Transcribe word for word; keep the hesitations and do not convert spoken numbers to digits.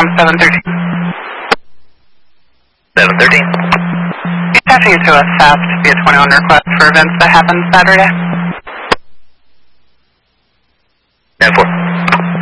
from seven thirteen. seven thirteen. Passing you to a fast via twenty-one request for events that happen Saturday. ten four.